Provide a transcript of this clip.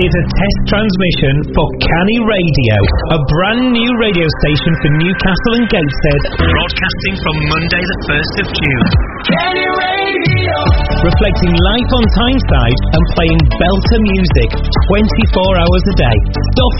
is a test transmission for Canny Radio, a brand new radio station for Newcastle and Gateshead, broadcasting from Monday the 1st of June. Canny Radio! Reflecting life on Tyneside and playing belter music 24 hours a day. Stuff